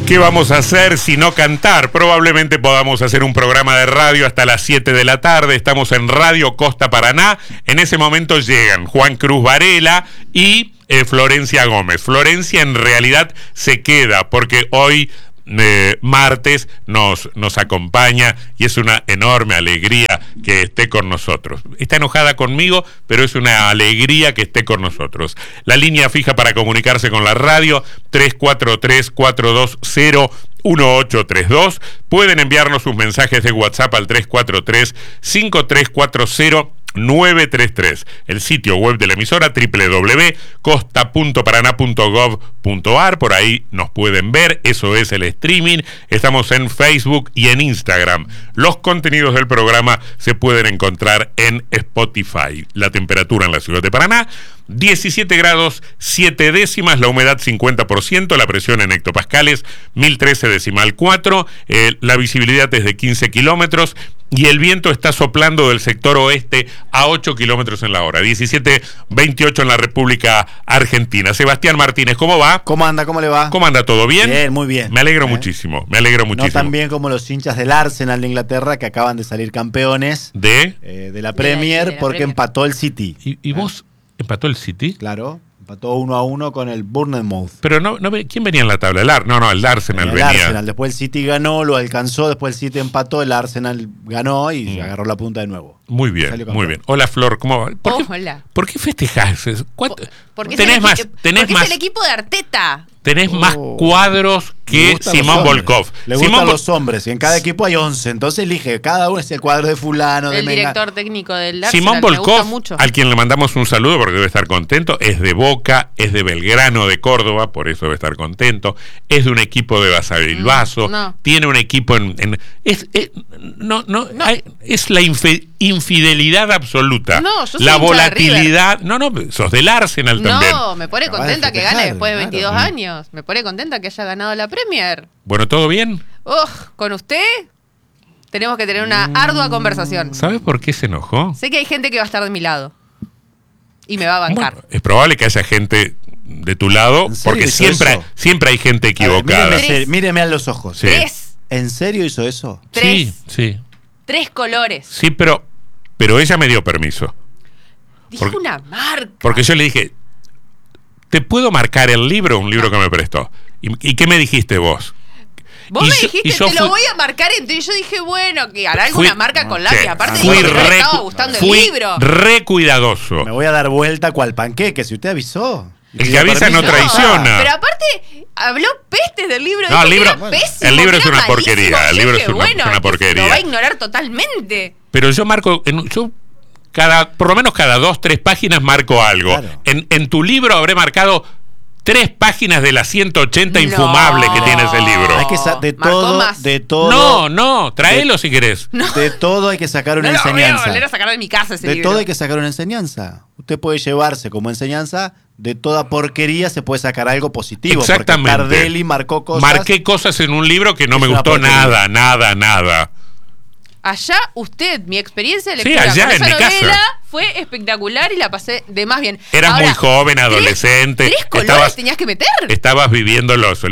¿Qué vamos a hacer si no cantar? Probablemente podamos hacer un programa de radio hasta las 7 de la tarde. Estamos en Radio Costa Paraná. En ese momento llegan Juan Cruz Varela y Florencia Gómez. Florencia en realidad se queda porque hoy martes nos acompaña y es una enorme alegría que esté con nosotros. Está enojada conmigo, pero es una alegría que esté con nosotros. La línea fija para comunicarse con la radio 343-420-1832. Pueden enviarnos sus mensajes de WhatsApp al 343-5340-933. El sitio web de la emisora www.costa.paraná.gov.ar. Por ahí nos pueden ver, eso es el streaming. Estamos en Facebook y en Instagram. Los contenidos del programa se pueden encontrar en Spotify. La temperatura en la ciudad de Paraná, 17 grados 7 décimas, la humedad 50%, la presión en hectopascales 1013,4, la visibilidad es de 15 kilómetros y el viento está soplando del sector oeste a 8 kilómetros en la hora. 17:28 en la República Argentina. Sebastián Martínez, ¿cómo va? ¿Cómo anda? ¿Cómo le va? ¿Cómo anda? ¿Todo bien? Bien, muy bien. Me alegro muchísimo, me alegro muchísimo. No tan bien como los hinchas del Arsenal de Inglaterra que acaban de salir campeones de la Premier porque empató el City. ¿Y vos empató el City? Claro, empató 1-1 con el Bournemouth. Pero ¿quién venía en la tabla? El Arsenal venía. El Arsenal, después el City ganó, lo alcanzó, después el City empató, el Arsenal ganó y agarró la punta de nuevo. Muy bien, muy bien. Hola Flor, ¿cómo va? Hola. ¿Por qué festejás? Porque es el equipo de Arteta. Tenés más cuadros que Simón Volkov. Le gustan los hombres y en cada equipo hay 11. Entonces elige, cada uno es el cuadro de fulano, el director técnico del Arsenal. Simón Volkov, al quien le mandamos un saludo porque debe estar contento, es de Boca, es de Belgrano de Córdoba, por eso debe estar contento, es de un equipo de Basavilbaso, tiene un equipo es la infidelidad absoluta. No, yo soy la volatilidad. No, sos del Arsenal también. No, me pone contenta que gane después de 22 años. Me pone contenta que haya ganado la Premier. Bueno, ¿todo bien? Con usted tenemos que tener una ardua conversación. ¿Sabes por qué se enojó? Sé que hay gente que va a estar de mi lado y me va a bancar. Bueno, es probable que haya gente de tu lado porque siempre hay gente equivocada. Míreme a los ojos. Sí. 3. ¿En serio hizo eso? 3. Sí. 3 colores. Sí, pero ella me dio permiso. Dijo una marca. Porque yo le dije, ¿te puedo marcar el libro? Un libro que me prestó. ¿Y qué me dijiste vos? Vos me dijiste, lo voy a marcar entre. Y yo dije, bueno, que hará alguna marca con lápiz. Aparte dijo que no le estaba gustando el libro. Re cuidadoso. Me voy a dar vuelta cual panqueque, si usted avisó. El que avisa no traiciona. Pero aparte, habló pestes del libro. No, el libro es una porquería. El libro es una porquería. Lo va a ignorar totalmente. Pero yo marco, por lo menos cada 2-3 páginas marco algo. Claro. En tu libro habré marcado 3 páginas de las 180 infumables que tiene ese libro. Hay que de todo. No, tráelo si querés. No. De todo hay que sacar una enseñanza. Voy a volver a sacar de mi casa ese libro. De todo hay que sacar una enseñanza. Usted puede llevarse como enseñanza, de toda porquería se puede sacar algo positivo. Exactamente. Porque Tardelli marcó cosas. Marqué cosas en un libro que no me gustó nada. Allá usted, mi experiencia de Sí, lectura allá con esa en mi novela casa fue espectacular y la pasé de más bien. Eras muy joven, adolescente. 3 colores tenías que meter. Estabas viviendo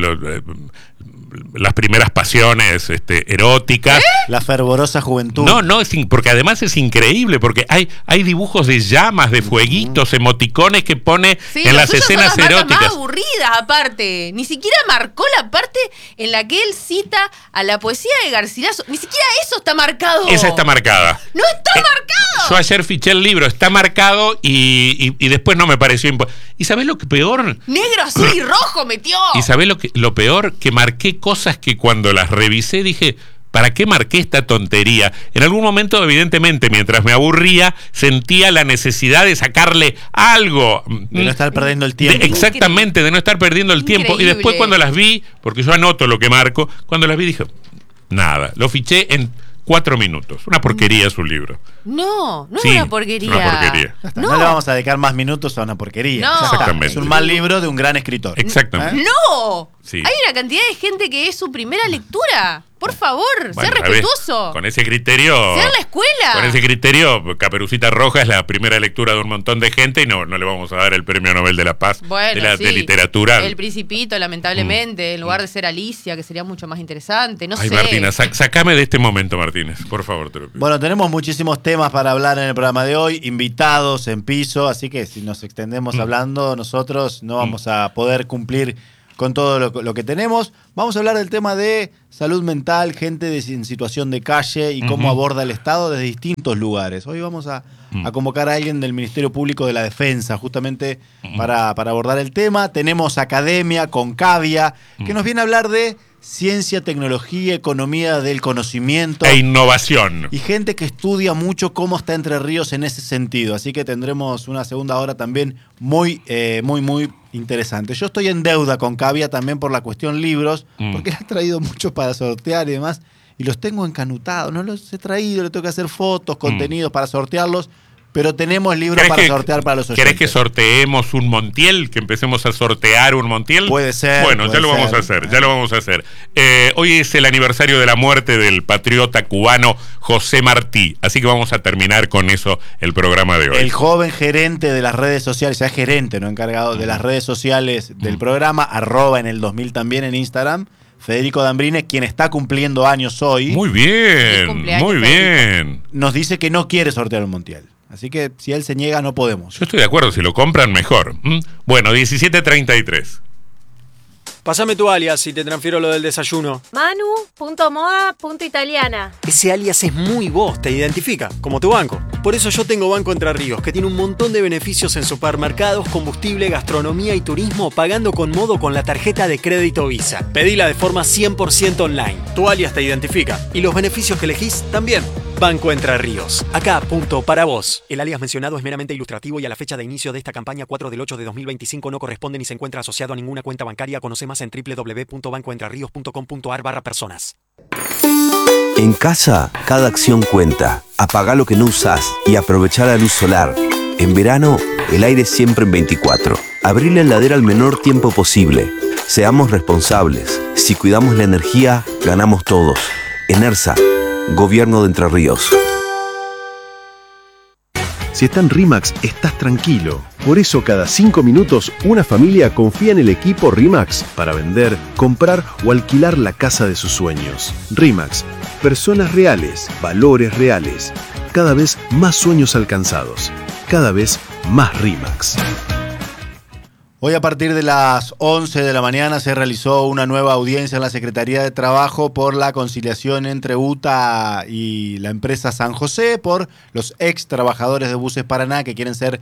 las primeras pasiones eróticas. La fervorosa juventud. No, porque además es increíble, porque hay dibujos de llamas, de fueguitos, emoticones que pone en las escenas eróticas. Más aburridas aparte. Ni siquiera marcó la parte en la que él cita a la poesía de Garcilaso. Ni siquiera eso está marcado. Esa está marcada. ¡No está marcado! Yo ayer fiché el libro, está marcado y después no me pareció ¿Y sabés lo que peor? Negro, azul y rojo metió. ¿Y sabés lo peor? Que marqué cosas que cuando las revisé dije, ¿para qué marqué esta tontería? En algún momento, evidentemente, mientras me aburría, sentía la necesidad de sacarle algo. De no estar perdiendo el tiempo. Exactamente, de no estar perdiendo el tiempo. Y después cuando las vi, porque yo anoto lo que marco, cuando las vi dije, nada, lo fiché en 4 minutos. Una porquería su libro. No es una porquería. Es una porquería. No le vamos a dedicar más minutos a una porquería. No. Exactamente. Es un mal libro de un gran escritor. Exactamente. Sí. Hay una cantidad de gente que es su primera lectura. Por favor, sea respetuoso. Con ese criterio. Sea en la escuela. Con ese criterio, Caperucita Roja es la primera lectura de un montón de gente y no le vamos a dar el Premio Nobel de la Paz de literatura. El Principito, lamentablemente, en lugar de ser Alicia, que sería mucho más interesante. No sé. Martina, sacame de este momento, Martínez, por favor. Te lo pido. Bueno, tenemos muchísimos temas para hablar en el programa de hoy, invitados en piso, así que si nos extendemos hablando, nosotros no vamos a poder cumplir con todo lo que tenemos. Vamos a hablar del tema de salud mental, gente en situación de calle y cómo aborda el Estado desde distintos lugares. Hoy vamos a convocar a alguien del Ministerio Público de la Defensa, justamente para abordar el tema. Tenemos Academia con Cavia, que nos viene a hablar de ciencia, tecnología, economía del conocimiento. E innovación. Y gente que estudia mucho cómo está Entre Ríos en ese sentido. Así que tendremos una segunda hora también muy interesante. Yo estoy en deuda con Cavia también por la cuestión libros, porque le han traído muchos para sortear y demás, y los tengo encanutados. No los he traído, le tengo que hacer fotos, contenidos para sortearlos. Pero tenemos libros para sortear para los oyentes. ¿Querés que sorteemos un Montiel? ¿Que empecemos a sortear un Montiel? Puede ser. Bueno, ya lo vamos a hacer, hoy es el aniversario de la muerte del patriota cubano José Martí. Así que vamos a terminar con eso el programa de hoy. El joven gerente de las redes sociales, ya es gerente, no encargado de las redes sociales del programa, @ en el 2000 también en Instagram, Federico Dambrines, quien está cumpliendo años hoy. Muy bien. Nos dice que no quiere sortear un Montiel. Así que si él se niega, no podemos. Yo estoy de acuerdo, si lo compran, mejor. Bueno, 17:33. Pásame tu alias y te transfiero lo del desayuno. Manu.moda.italiana. Ese alias es muy vos, te identifica, como tu banco. Por eso yo tengo Banco Entre Ríos, que tiene un montón de beneficios en supermercados, combustible, gastronomía y turismo, pagando con modo con la tarjeta de crédito Visa. Pedila de forma 100% online. Tu alias te identifica. Y los beneficios que elegís también. Banco Entre Ríos. Acá, punto para vos. El alias mencionado es meramente ilustrativo y a la fecha de inicio de esta campaña 4/8/2025 no corresponde ni se encuentra asociado a ninguna cuenta bancaria. Conoce más en www.bancoentrerios.com.ar/personas. En casa, cada acción cuenta. Apagá lo que no usás y aprovechá la luz solar. En verano, el aire siempre en 24. Abrí la heladera al menor tiempo posible. Seamos responsables. Si cuidamos la energía, ganamos todos. ENERSA, Gobierno de Entre Ríos. Si está en RIMAX, estás tranquilo. Por eso cada 5 minutos una familia confía en el equipo RIMAX para vender, comprar o alquilar la casa de sus sueños. RIMAX, personas reales, valores reales. Cada vez más sueños alcanzados. Cada vez más RIMAX. Hoy a partir de las 11 de la mañana se realizó una nueva audiencia en la Secretaría de Trabajo por la conciliación entre UTA y la empresa San José por los ex trabajadores de Buses Paraná que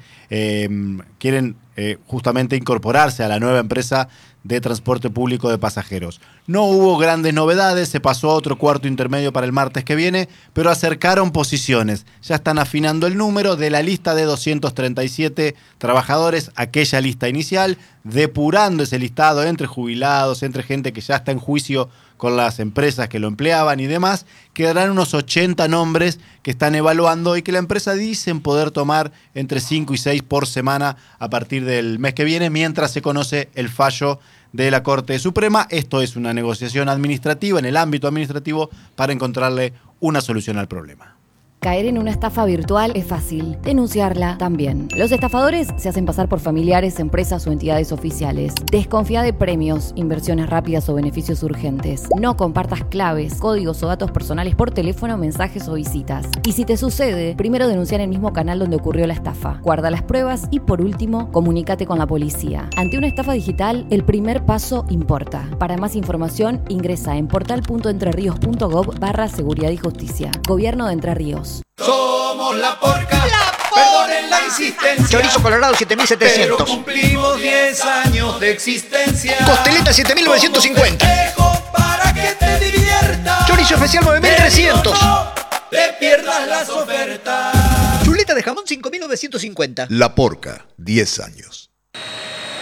quieren justamente incorporarse a la nueva empresa de transporte público de pasajeros. No hubo grandes novedades, se pasó a otro cuarto intermedio para el martes que viene, pero acercaron posiciones. Ya están afinando el número de la lista de 237 trabajadores, aquella lista inicial, depurando ese listado entre jubilados, entre gente que ya está en juicio con las empresas que lo empleaban y demás. Quedarán unos 80 nombres que están evaluando y que la empresa dicen poder tomar entre 5 y 6 por semana a partir del mes que viene, mientras se conoce el fallo de la Corte Suprema. Esto es una negociación administrativa en el ámbito administrativo para encontrarle una solución al problema. Caer en una estafa virtual es fácil, denunciarla también. Los estafadores se hacen pasar por familiares, empresas o entidades oficiales. Desconfía de premios, inversiones rápidas o beneficios urgentes. No compartas claves, códigos o datos personales por teléfono, mensajes o visitas. Y si te sucede, primero denuncia en el mismo canal donde ocurrió la estafa. Guarda las pruebas y por último, comunícate con la policía. Ante una estafa digital, el primer paso importa. Para más información, ingresa en portal.entrerios.gov/seguridad y justicia. Gobierno de Entre Ríos. Somos la porca, perdonen la insistencia. Chorizo colorado 7700. Pero cumplimos 10 años de existencia. Costeleta 7950. Para que te diviertas. Chorizo especial 9300. No te pierdas las ofertas. Chuleta de jamón 5950. La Porca, 10 años.